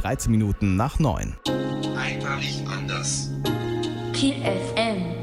13 Minuten nach 9. Einmalig anders. Kiel FM.